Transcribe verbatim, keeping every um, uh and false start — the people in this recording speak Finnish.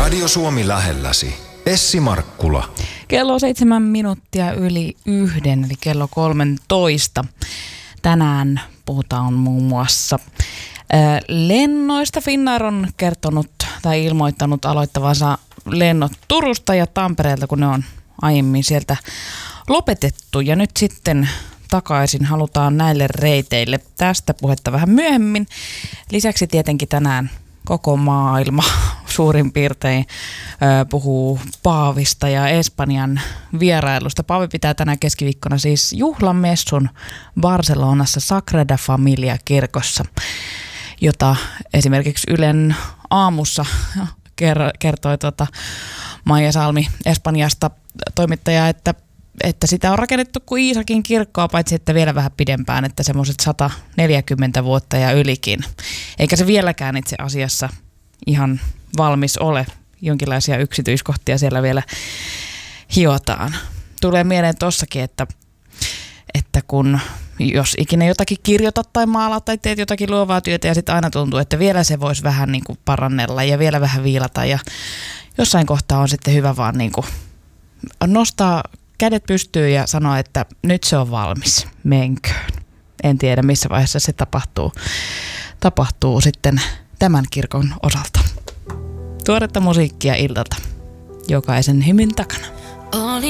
Radio Suomi lähelläsi. Essi Markkula. Kello on seitsemän minuuttia yli yhden, eli kello kolmentoista. Tänään puhutaan muun muassa ää, lennoista. Finnair on kertonut tai ilmoittanut aloittavansa lennot Turusta ja Tampereelta, kun ne on aiemmin sieltä lopetettu. Ja nyt sitten takaisin halutaan näille reiteille. Tästä puhetta vähän myöhemmin. Lisäksi tietenkin tänään koko maailma suurin piirtein ö, puhuu Paavista ja Espanjan vierailusta. Paavi pitää tänä keskiviikkona siis juhlamessun Barcelonassa Sagrada Familia kirkossa, jota esimerkiksi Ylen aamussa kertoi tuota Maija Salmi Espanjasta toimittaja, että että sitä on rakennettu kuin Iisakin kirkkoa, paitsi että vielä vähän pidempään, että semmoiset sata neljäkymmentä vuotta ja ylikin. Eikä se vieläkään itse asiassa ihan valmis ole. Jonkinlaisia yksityiskohtia siellä vielä hiotaan. Tulee mieleen tossakin, että, että kun jos ikinä jotakin kirjoitat tai maalaat tai teet jotakin luovaa työtä ja sitten aina tuntuu, että vielä se voisi vähän niin kuin parannella ja vielä vähän viilata ja jossain kohtaa on sitten hyvä vaan niin kuin nostaa kädet pystyy ja sanoo, että nyt se on valmis, menköön. En tiedä, missä vaiheessa se tapahtuu, tapahtuu sitten tämän kirkon osalta. Tuoretta musiikkia illalta, jokaisen hymyn takana.